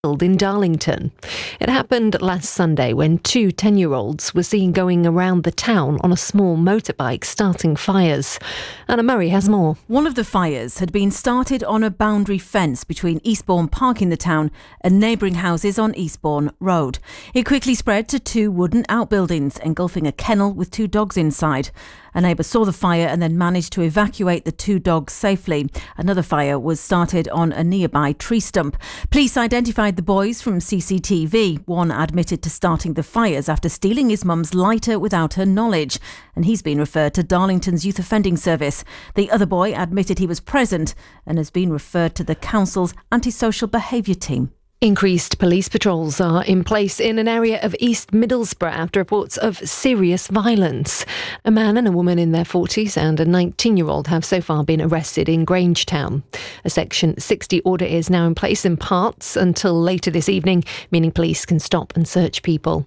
in Darlington. It happened last Sunday when two 10-year-olds were seen going around the town on a small motorbike starting fires. Anna Murray has more. One of the fires had been started on a boundary fence between Eastbourne Park in the town and neighbouring houses on Eastbourne Road. It quickly spread to two wooden outbuildings, engulfing a kennel with two dogs inside. A neighbour saw the fire and then managed to evacuate the two dogs safely. Another fire was started on a nearby tree stump. Police identified the boys from CCTV. One admitted to starting the fires after stealing his mum's lighter without her knowledge, and he's been referred to Darlington's Youth Offending Service. The other boy admitted he was present and has been referred to the council's antisocial behaviour team. Increased police patrols are in place in an area of East Middlesbrough after reports of serious violence. A man and a woman in their 40s and a 19-year-old have so far been arrested in Grangetown. A Section 60 order is now in place in parts until later this evening, meaning police can stop and search people.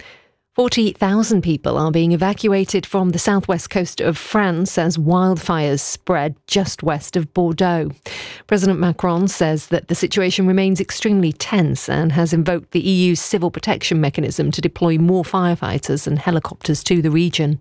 40,000 people are being evacuated from the southwest coast of France as wildfires spread just west of Bordeaux. President Macron says that the situation remains extremely tense and has invoked the EU's civil protection mechanism to deploy more firefighters and helicopters to the region.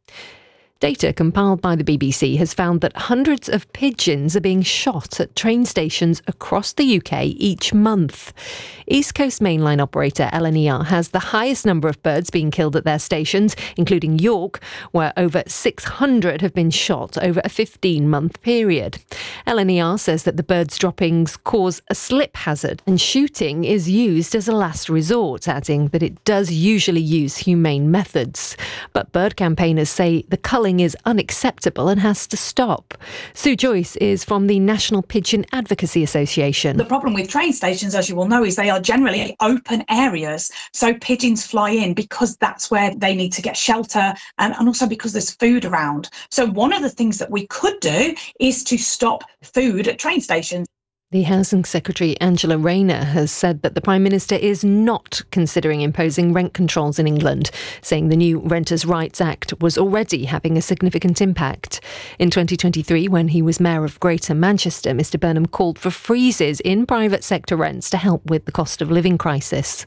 Data compiled by the BBC has found that hundreds of pigeons are being shot at train stations across the UK each month. East Coast mainline operator LNER has the highest number of birds being killed at their stations, including York, where over 600 have been shot over a 15-month period. LNER says that the birds' droppings cause a slip hazard and shooting is used as a last resort, adding that it does usually use humane methods. But bird campaigners say the culling is unacceptable and has to stop. Sue Joyce is from the National Pigeon Advocacy Association. The problem with train stations, as you will know, is they are generally open areas. So pigeons fly in because that's where they need to get shelter and also because there's food around. So one of the things that we could do is to stop food at train stations. The Housing Secretary Angela Rayner has said that the Prime Minister is not considering imposing rent controls in England, saying the new Renters' Rights Act was already having a significant impact. In 2023, when he was Mayor of Greater Manchester, Mr Burnham called for freezes in private sector rents to help with the cost of living crisis.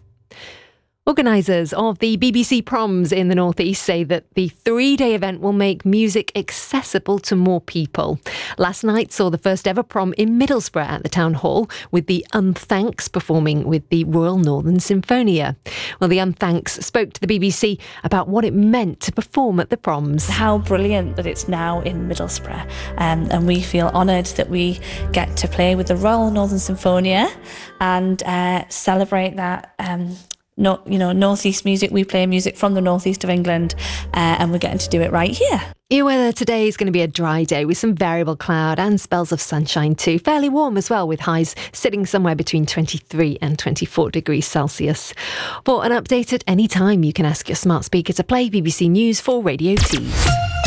Organisers of the BBC Proms in the North East say that the 3-day event will make music accessible to more people. Last night saw the first ever prom in Middlesbrough at the Town Hall, with the Unthanks performing with the Royal Northern Symphonia. Well, the Unthanks spoke to the BBC about what it meant to perform at the Proms. How brilliant that it's now in Middlesbrough, and we feel honoured that we get to play with the Royal Northern Symphonia and celebrate that Northeast music. We play music from the northeast of England, and we're getting to do it right here. Your weather today is going to be a dry day with some variable cloud and spells of sunshine too. Fairly warm as well, with highs sitting somewhere between 23 and 24 degrees Celsius. For an update at any time, you can ask your smart speaker to play BBC News for Radio Tees.